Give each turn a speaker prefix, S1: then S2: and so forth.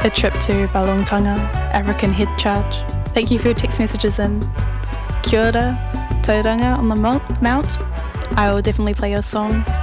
S1: a trip to Balongtanga, African head charge. Thank you for your text messages in. Kia ora, tauranga on the mount. I will definitely play your song